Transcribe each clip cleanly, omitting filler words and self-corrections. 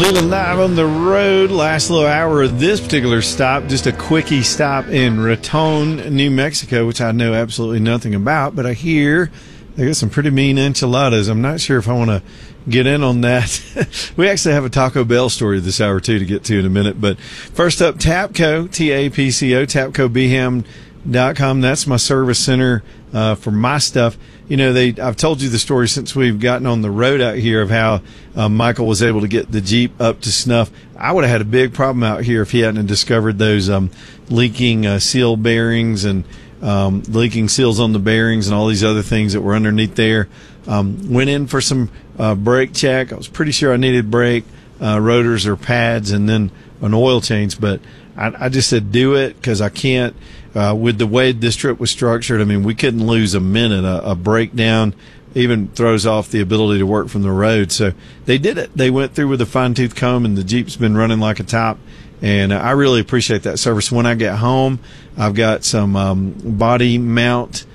Living live on the road. Last little hour of this particular stop, just a quickie stop in Raton, New Mexico, which I know absolutely nothing about, but I hear they got some pretty mean enchiladas. I'm not sure if I want to get in on that. We actually have a Taco Bell story this hour, too, to get to in a minute. But first up, Tapco, T-A-P-C-O, TapcoBham.com. That's my service center for my stuff. You know, I've told you the story since we've gotten on the road out here of how Michael was able to get the Jeep up to snuff. I would have had a big problem out here if he hadn't discovered those leaking seal bearings and leaking seals on the bearings and all these other things that were underneath there. Went in for some brake check. I was pretty sure I needed brake rotors or pads and then an oil change, but I just said do it because I can't. With the way this trip was structured, I mean, we couldn't lose a minute. A breakdown even throws off the ability to work from the road. So they did it. They went through with a fine-tooth comb, and the Jeep's been running like a top. And I really appreciate that service. When I get home, I've got some body mount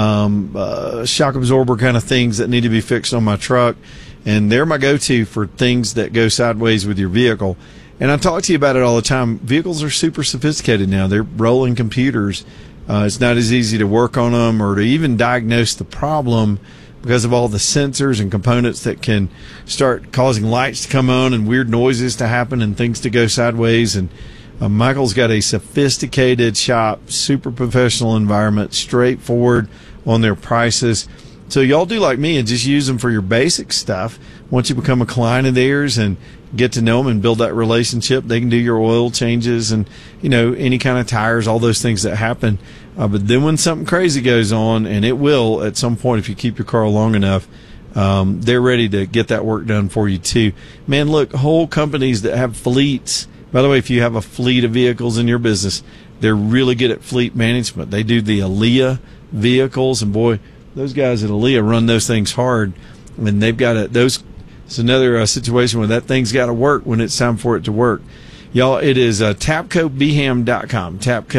shock absorber kind of things that need to be fixed on my truck. And they're my go-to for things that go sideways with your vehicle. And I talk to you about it all the time. Vehicles are super sophisticated now. They're rolling computers. It's not as easy to work on them or to even diagnose the problem because of all the sensors and components that can start causing lights to come on and weird noises to happen and things to go sideways. And Michael's got a sophisticated shop, super professional environment, straightforward on their prices. So y'all do like me and just use them for your basic stuff. Once you become a client of theirs and get to know them and build that relationship, they can do your oil changes and, you know, any kind of tires, all those things that happen. But then when something crazy goes on, and it will at some point if you keep your car long enough, they're ready to get that work done for you too. Man, look, whole companies that have fleets. By the way, if you have a fleet of vehicles in your business, they're really good at fleet management. They do the Aaliyah vehicles, and boy, those guys at Aaliyah run those things hard. I mean, they've got it's another situation where that thing's got to work when it's time for it to work. Y'all, it is TapcoBham.com,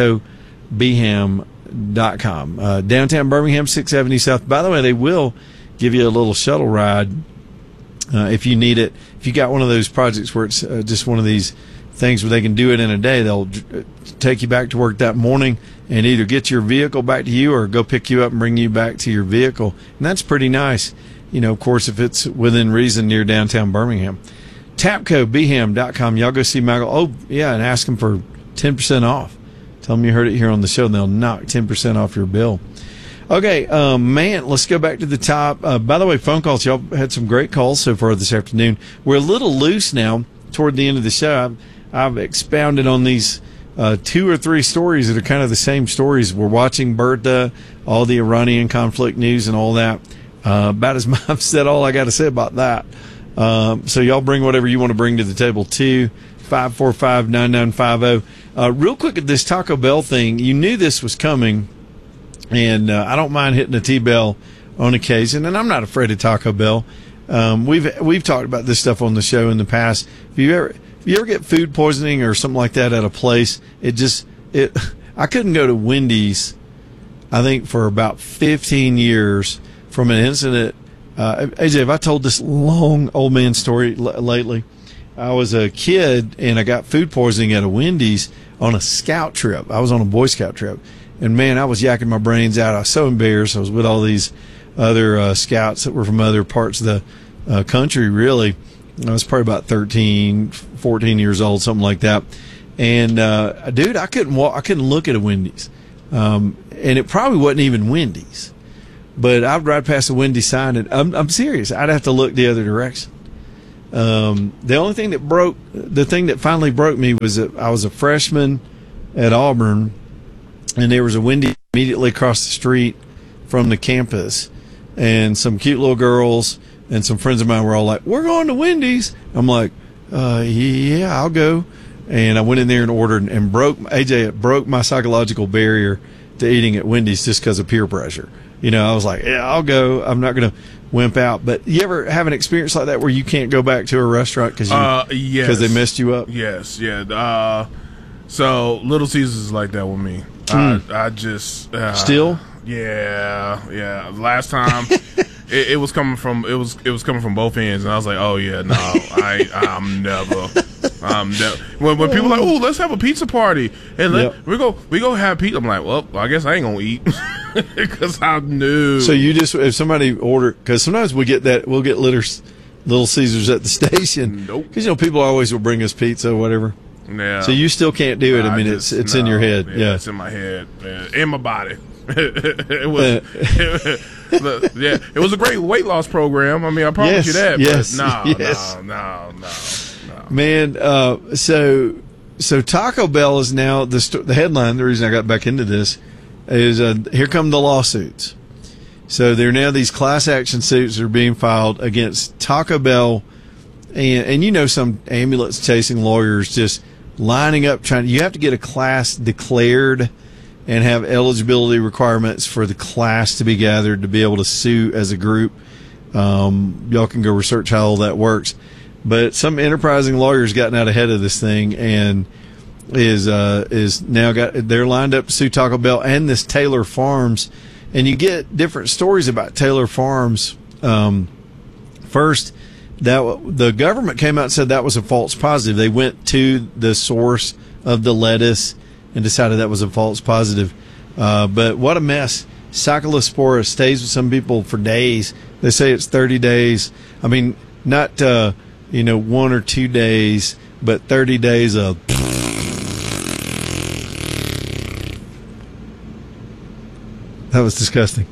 TapcoBham.com. Downtown Birmingham, 670 South. By the way, they will give you a little shuttle ride if you need it. If you got one of those projects where it's just one of these things where they can do it in a day, they'll take you back to work that morning and either get your vehicle back to you or go pick you up and bring you back to your vehicle. And that's pretty nice. You know, of course, if it's within reason near downtown Birmingham. TapcoBham.com. Y'all go see Michael. Oh, yeah, and ask him for 10% off. Tell them you heard it here on the show, and they'll knock 10% off your bill. Okay, man, let's go back to the top. By the way, phone calls. Y'all had some great calls so far this afternoon. We're a little loose now toward the end of the show. I've expounded on these 2 or 3 stories that are kind of the same stories. We're watching Bertha, all the Iranian conflict news and all that. About as much. I've said all I got to say about that. So y'all bring whatever you want to bring to the table too. 545-9950. Real quick at this Taco Bell thing, you knew this was coming, and I don't mind hitting a T-Bell on occasion, and I'm not afraid of Taco Bell. We've talked about this stuff on the show in the past. If you ever get food poisoning or something like that at a place, I couldn't go to Wendy's, I think, for about 15 years from an incident. AJ, have I told this long old man story lately? I was a kid and I got food poisoning at a Wendy's on a scout trip. I was on a Boy Scout trip, and man, I was yakking my brains out. I was so embarrassed. I was with all these other scouts that were from other parts of the country, really. I was probably about 13, 14 years old, something like that. And dude, I couldn't look at a Wendy's, and it probably wasn't even Wendy's. But I'd ride past the Wendy's sign, and I'm serious. I'd have to look the other direction. The only thing the thing that finally broke me was that I was a freshman at Auburn, and there was a Wendy's immediately across the street from the campus, and some cute little girls and some friends of mine were all like, "We're going to Wendy's." I'm like, "Yeah, I'll go." And I went in there and ordered, and it broke my psychological barrier to eating at Wendy's just because of peer pressure. You know, I was like, yeah, I'll go. I'm not going to wimp out. But you ever have an experience like that where you can't go back to a restaurant because they messed you up? Yes, yeah. So Little Caesars is like that with me. I just still. Yeah. Last time it was coming from both ends, and I was like, oh yeah, no, I'm never. When people are like, oh, let's have a pizza party, and we go have pizza. I'm like, well, I guess I ain't gonna eat because I knew. So you just, if somebody order, because sometimes we'll get Little Caesars at the station. Nope. Because people always will bring us pizza or whatever. Yeah. So you still can't do it. I mean, it's in your head. Yeah, it's in my head, in my body. It was a great weight loss program. I mean, I promise you that. Yes. But no. Man, so Taco Bell is now the headline. The reason I got back into this is here come the lawsuits. So there are now these class action suits that are being filed against Taco Bell, and some ambulance chasing lawyers just lining up you have to get a class declared and have eligibility requirements for the class to be gathered to be able to sue as a group. Y'all can go research how all that works. But some enterprising lawyers gotten out ahead of this thing and is now they're lined up to sue Taco Bell and this Taylor Farms. And you get different stories about Taylor Farms. First, the government came out and said that was a false positive. They went to the source of the lettuce and decided that was a false positive. But what a mess. Cyclospora stays with some people for days. They say it's 30 days. I mean, not 1 or 2 days, but 30 days of. That was disgusting.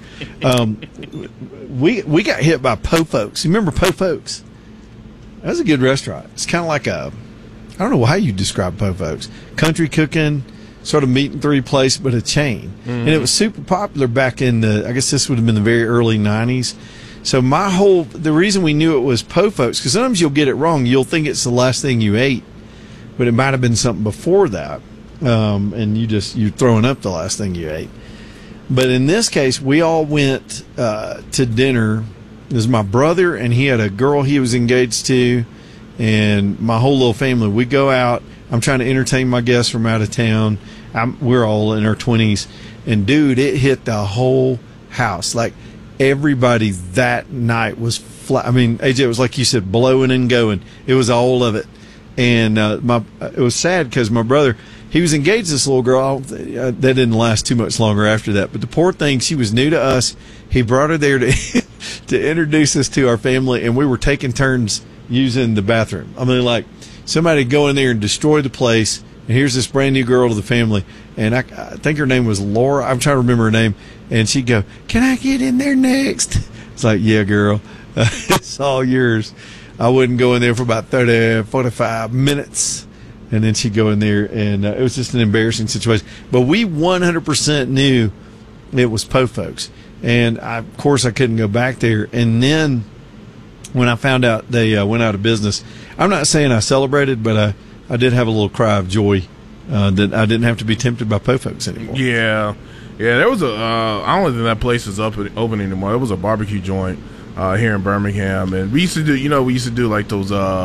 We got hit by Po Folks. You remember Po Folks? That was a good restaurant. It's kind of like I don't know how you describe Po Folks. Country cooking, sort of meat and three place, but a chain. Mm-hmm. And it was super popular back in I guess this would have been the very early 90s. So the reason we knew it was Po Folks, because sometimes you'll get it wrong. You'll think it's the last thing you ate, but it might have been something before that. And you're throwing up the last thing you ate. But in this case, we all went to dinner. It was my brother, and he had a girl he was engaged to, and my whole little family. We go out. I'm trying to entertain my guests from out of town. We're all in our 20s. And, dude, it hit the whole house. Like, everybody that night was flat. I mean, AJ, it was like you said, blowing and going. It was all of it. And it was sad because my brother, he was engaged to this little girl. That didn't last too much longer after that. But the poor thing, she was new to us. He brought her there to introduce us to our family, and we were taking turns using the bathroom. I mean, like, somebody go in there and destroy the place, and here's this brand new girl to the family. And I think her name was Laura. I'm trying to remember her name. And she'd go, "Can I get in there next?" It's like, yeah, girl. It's all yours. I wouldn't go in there for about 30, 45 minutes. And then she'd go in there, and it was just an embarrassing situation. But we 100% knew it was Po Folks. And, of course, I couldn't go back there. And then when I found out they went out of business, I'm not saying I celebrated, but I did have a little cry of joy that I didn't have to be tempted by Po Folks anymore. Yeah. Yeah, there was I don't think that place is open anymore. It was a barbecue joint here in Birmingham. And we used to do like those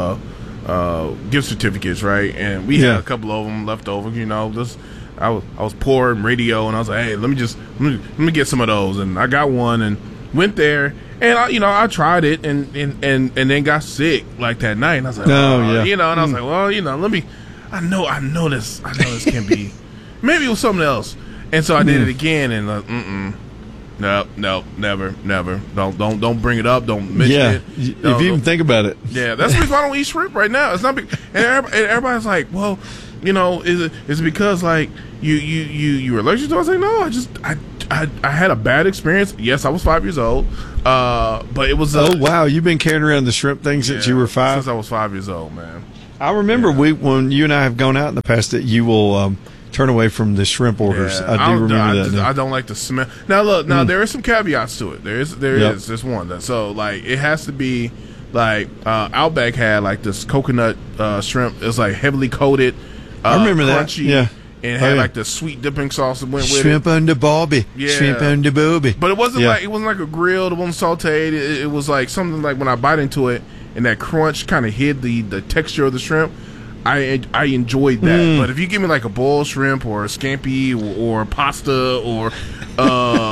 gift certificates, right? And we had a couple of them left over. I was poor in radio, and I was like, hey, let me get some of those. And I got one and went there, and I tried it and then got sick like that night. And I was like, and I was like, well, let me. I know this can be. Maybe it was something else. And so I did it again, and no, never. Don't bring it up. Don't mention it. If you even think about it. Yeah, that's the reason why I don't eat shrimp right now. It's not big, and everybody's like, well, is it because like you were allergic to it? I was like, no, I had a bad experience. Yes, I was 5 years old, but it was. Oh wow, you've been carrying around the shrimp thing since you were 5. Since I was 5 years old, man. I remember when you and I have gone out in the past that you will. Turn away from the shrimp orders. Yeah, I do remember that. I don't like the smell. Now look, there is some caveats to it. There is this one. So like it has to be like Outback had like this coconut shrimp. It's like heavily coated. I remember crunchy, that. Yeah. And it had like the sweet dipping sauce that went with shrimp it. on the barbie. Yeah. Shrimp on the booby. But it wasn't like a grilled, it wasn't sauteed. It was like something like when I bite into it and that crunch kind of hid the texture of the shrimp. I enjoyed that, but if you give me like a boiled shrimp or a scampi or pasta or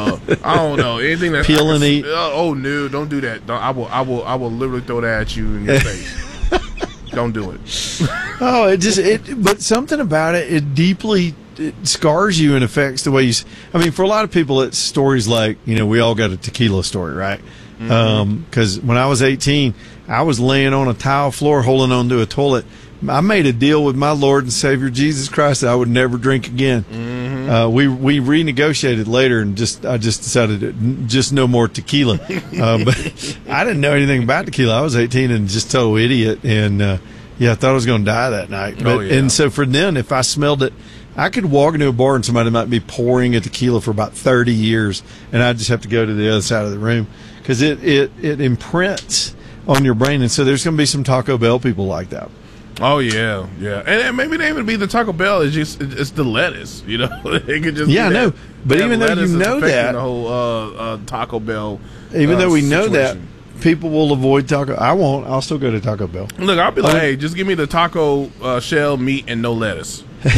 I don't know anything that peel and eat. Oh no, don't do that. I will literally throw that at you in your face. Don't do it. Oh, but something about it, it scars you and affects the way you. I mean, for a lot of people, it's stories like, we all got a tequila story, right? Because when I was 18, I was laying on a tile floor holding onto a toilet. I made a deal with my Lord and Savior Jesus Christ that I would never drink again. We renegotiated later, and I just decided just no more tequila. But I didn't know anything about tequila. I was 18 and just total idiot, and I thought I was going to die that night. And so for then, if I smelled it, I could walk into a bar and somebody might be pouring a tequila for about 30 years, and I'd just have to go to the other side of the room because it imprints on your brain. And so there's going to be some Taco Bell people like that. Oh yeah, and maybe they even be the Taco Bell. It's the lettuce, It could just I know. But even though you know that, the whole Taco Bell. Even though we know situation. that, people will avoid taco. I won't. I'll still go to Taco Bell. Look, I'll be like, hey, just give me the taco shell, meat, and no lettuce.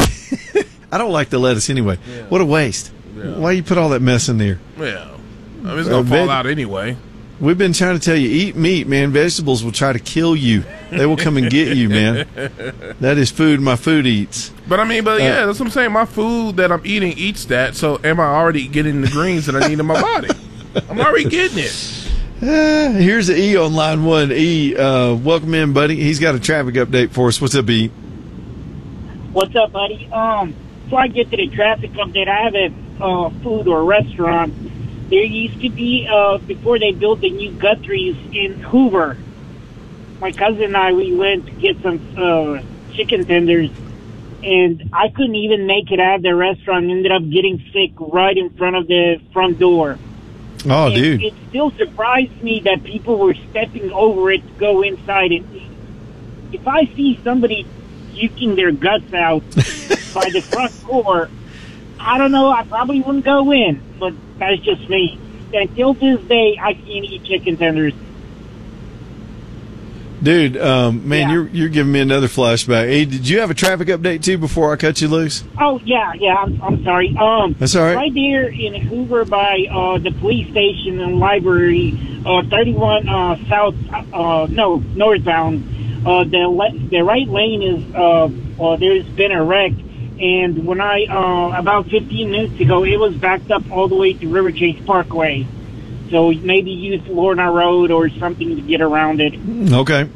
I don't like the lettuce anyway. Yeah. What a waste! Yeah. Why you put all that mess in there? Yeah, it's gonna fall out anyway. We've been trying to tell you, eat meat, man. Vegetables will try to kill you. They will come and get you, man. That is food my food eats. But that's what I'm saying. My food that I'm eating eats that. So am I already getting the greens that I need in my body? I'm already getting it. Here's the E on line one. E, welcome in, buddy. He's got a traffic update for us. What's up, E? What's up, buddy? Before I get to the traffic update, I have a food or restaurant. There used to be, before they built the new Guthrie's in Hoover, my cousin and I, we went to get some chicken tenders, and I couldn't even make it out of the restaurant. Ended up getting sick right in front of the front door. Oh, dude. It still surprised me that people were stepping over it to go inside and eat. If I see somebody puking their guts out by the front door, I don't know, I probably wouldn't go in, but that's just me. Until this day, I can't eat chicken tenders. Dude, man, you're giving me another flashback. Hey, did you have a traffic update too before I cut you loose? Oh yeah, I'm sorry. That's all right. Right there in Hoover by the police station and library, 31 northbound. The right lane is there's been a wreck. And when about 15 minutes ago, it was backed up all the way to River Chase Parkway. So maybe use Lorna Road or something to get around it. Okay.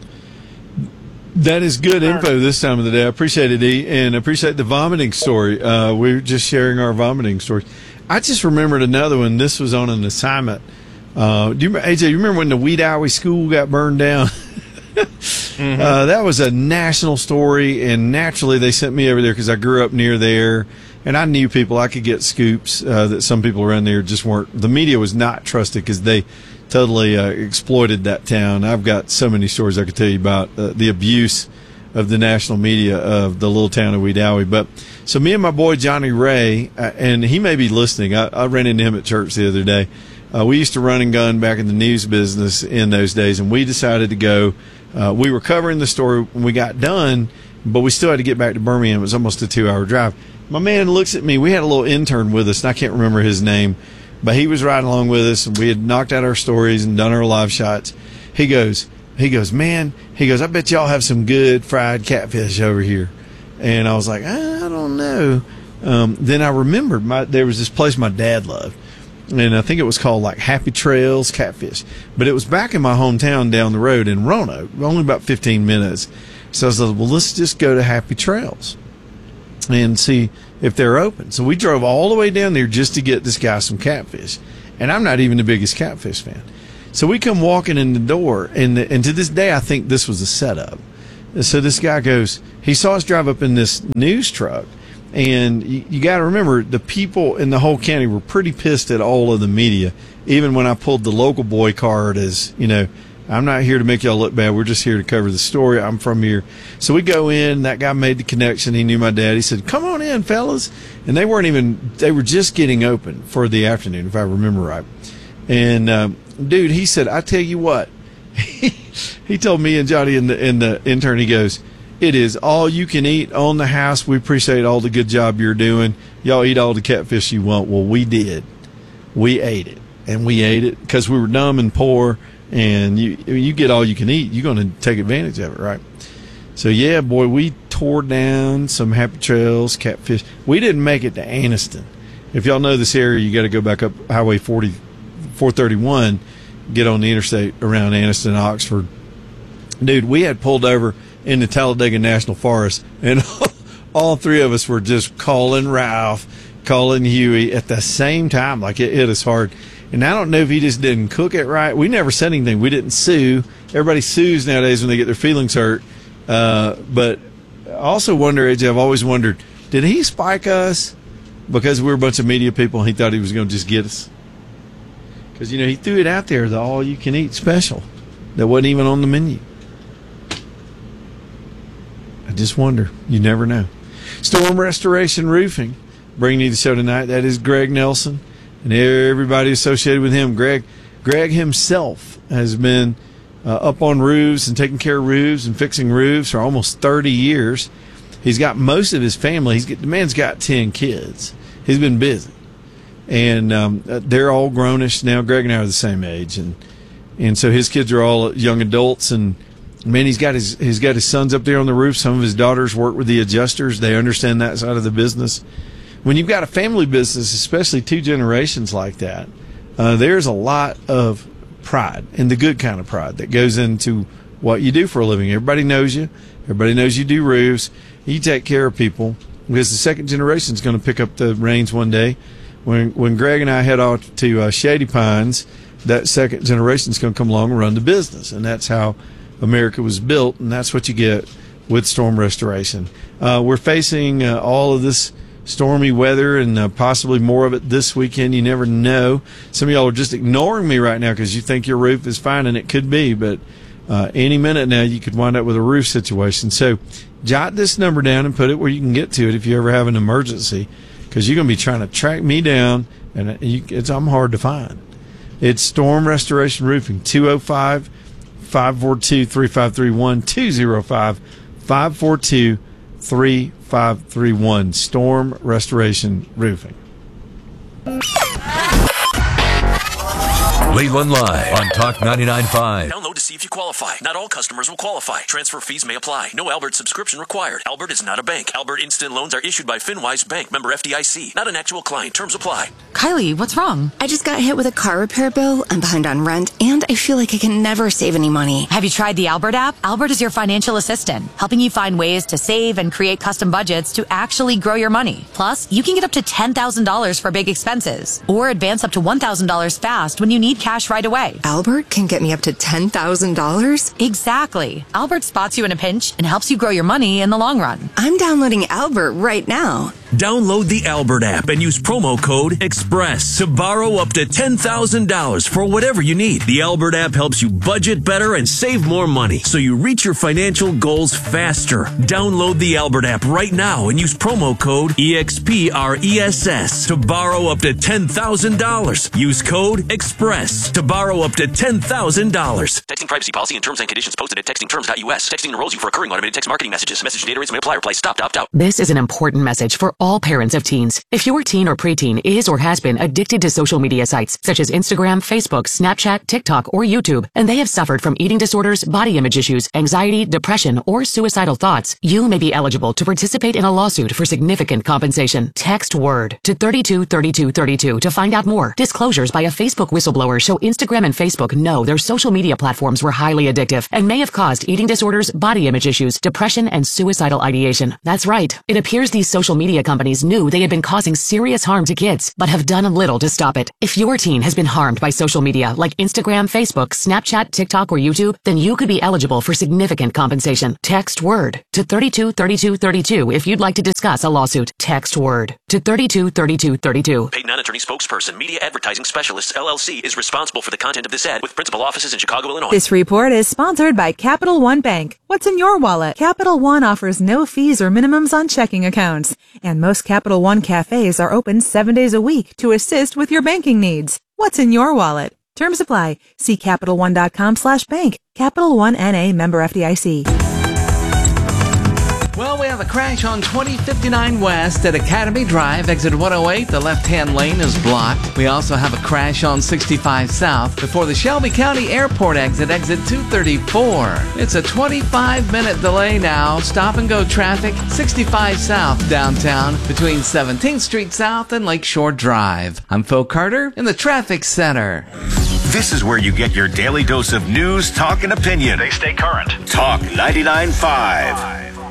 That is good info this time of the day. I appreciate it, E, and I appreciate the vomiting story. We were just sharing our vomiting stories. I just remembered another one. This was on an assignment. AJ, you remember when the Wedowee School got burned down? Mm-hmm. That was a national story, and naturally they sent me over there because I grew up near there, and I knew people. I could get scoops that some people around there just weren't. The media was not trusted because they totally exploited that town. I've got so many stories I could tell you about the abuse of the national media of the little town of Wedowee. But so me and my boy Johnny Ray, and he may be listening. I ran into him at church the other day. We used to run and gun back in the news business in those days, and we decided to go. We were covering the story when we got done, but we still had to get back to Birmingham. It was almost a 2-hour drive. My man looks at me. We had a little intern with us, and I can't remember his name, but he was riding along with us, and we had knocked out our stories and done our live shots. He goes, man, I bet y'all have some good fried catfish over here. And I was like, I don't know. Then I remembered there was this place my dad loved. And I think it was called like Happy Trails Catfish. But it was back in my hometown down the road in Roanoke, only about 15 minutes. So I was like, well, let's just go to Happy Trails and see if they're open. So we drove all the way down there just to get this guy some catfish. And I'm not even the biggest catfish fan. So we come walking in the door, and to this day, I think this was a setup. So this guy goes, he saw us drive up in this news truck. And you got to remember, the people in the whole county were pretty pissed at all of the media, even when I pulled the local boy card as, I'm not here to make y'all look bad. We're just here to cover the story. I'm from here. So we go in. That guy made the connection. He knew my dad. He said, come on in, fellas. And they were just getting open for the afternoon, if I remember right. And, dude, he said, I tell you what, he told me and Johnny and the intern, he goes, it is all you can eat on the house. We appreciate all the good job you're doing. Y'all eat all the catfish you want. Well, we did. we ate it. And we ate it because we were dumb and poor, and you get all you can eat. You're going to take advantage of it, right? So, yeah, boy, we tore down some Happy Trails, Catfish. We didn't make it to Anniston. If y'all know this area, you got to go back up Highway 431, get on the interstate around Anniston and Oxford. Dude, we had pulled over in the Talladega National Forest, and all three of us were just calling Ralph, calling Huey at the same time. Like, it hit us hard. And I don't know if he just didn't cook it right. We never said anything. We didn't sue. Everybody sues nowadays when they get their feelings hurt. But I also wonder, AJ, I've always wondered, did he spike us because we were a bunch of media people and he thought he was going to just get us? Because, he threw it out there, the all-you-can-eat special that wasn't even on the menu. I just wonder. You never know. Storm Restoration Roofing bringing you the show tonight. That is Greg Nelson and everybody associated with him. Greg himself has been up on roofs and taking care of roofs and fixing roofs for almost 30 years. He's got most of his family. The man's got 10 kids. He's been busy. And they're all grownish now. Greg and I are the same age. And so his kids are all young adults. And, man, he's got his sons up there on the roof. Some of his daughters work with the adjusters. They understand that side of the business. When you've got a family business, especially 2 generations like that, there's a lot of pride, and the good kind of pride that goes into what you do for a living. Everybody knows you. Everybody knows you do roofs. You take care of people because the second generation is going to pick up the reins one day. When Greg and I head off to Shady Pines, that second generation is going to come along and run the business, and that's how America was built, and that's what you get with storm restoration. We're facing all of this stormy weather and possibly more of it this weekend. You never know. Some of y'all are just ignoring me right now because you think your roof is fine, and it could be, but any minute now you could wind up with a roof situation. So jot this number down and put it where you can get to it if you ever have an emergency, because you're going to be trying to track me down, and I'm hard to find. It's Storm Restoration Roofing, 205-542-3531, 205-542-3531, Storm Restoration Roofing. Leland Live on Talk 99.5. Download to see if you qualify. Not all customers will qualify. Transfer fees may apply. No Albert subscription required. Albert is not a bank. Albert Instant Loans are issued by FinWise Bank, member FDIC. Not an actual client. Terms apply. Kylie, what's wrong? I just got hit with a car repair bill. I'm behind on rent, and I feel like I can never save any money. Have you tried the Albert app? Albert is your financial assistant, helping you find ways to save and create custom budgets to actually grow your money. Plus, you can get up to $10,000 for big expenses, or advance up to $1,000 fast when you need cash right away. Albert can get me up to $10,000? Exactly. Albert spots you in a pinch and helps you grow your money in the long run. I'm downloading Albert right now. Download the Albert app and use promo code EXPRESS to borrow up to $10,000 for whatever you need. The Albert app helps you budget better and save more money so you reach your financial goals faster. Download the Albert app right now and use promo code EXPRESS to borrow up to $10,000. Use code EXPRESS to borrow up to $10,000. Texting privacy policy and terms and conditions posted at textingterms.us. Texting enrolls you for recurring automated text marketing messages. Message data rates may apply. Reply stop to opt out. This is an important message for all parents of teens. If your teen or preteen is or has been addicted to social media sites such as Instagram, Facebook, Snapchat, TikTok, or YouTube, and they have suffered from eating disorders, body image issues, anxiety, depression, or suicidal thoughts, you may be eligible to participate in a lawsuit for significant compensation. Text WORD to 323232 to find out more. Disclosures by a Facebook whistleblower show Instagram and Facebook know their social media platforms were highly addictive and may have caused eating disorders, body image issues, depression, and suicidal ideation. That's right. It appears these social media companies knew they had been causing serious harm to kids, but have done little to stop it. If your teen has been harmed by social media like Instagram, Facebook, Snapchat, TikTok, or YouTube, then you could be eligible for significant compensation. Text WORD to 323232 if you'd like to discuss a lawsuit. Text WORD to 323232. Paid non-attorney spokesperson, Media Advertising Specialists, LLC, is responsible for the content of this ad with principal offices in Chicago, Illinois. This report is sponsored by Capital One Bank. What's in your wallet? Capital One offers no fees or minimums on checking accounts, and most Capital One cafes are open 7 days a week to assist with your banking needs. What's in your wallet? Terms apply. See CapitalOne.com/bank. Capital One N.A. member FDIC. Well, we have a crash on 2059 West at Academy Drive, exit 108. The left-hand lane is blocked. We also have a crash on 65 South before the Shelby County Airport exit 234. It's a 25-minute delay now. Stop-and-go traffic, 65 South downtown between 17th Street South and Lakeshore Drive. I'm Phil Carter in the Traffic Center. This is where you get your daily dose of news, talk, and opinion. They stay current. Talk 99.5.